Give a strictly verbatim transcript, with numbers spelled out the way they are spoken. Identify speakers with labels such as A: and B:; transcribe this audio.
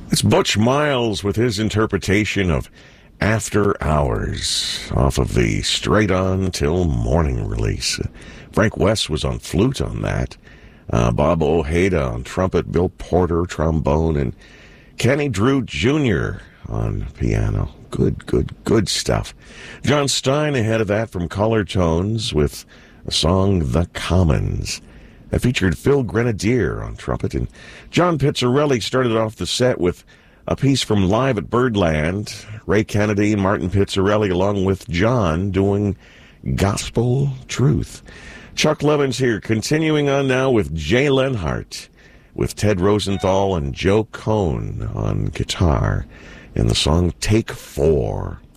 A: It's Butch Miles with his interpretation of After Hours off of the Straight On Till Morning release. Frank West was on flute on that. Uh, Bob Ojeda on trumpet, Bill Porter trombone, and Kenny Drew Junior on piano. Good, good, good stuff. John Stein ahead of that from Color Tones with a song, The Commons. That featured Phil Grenadier on trumpet, and John Pizzarelli started off the set with a piece from Live at Birdland. Ray Kennedy and Martin Pizzarelli, along with John, doing Gospel Truth. Chuck Levin's here, continuing on now with Jay Lenhart, with Ted Rosenthal and Joe Cohn on guitar in the song Take Four.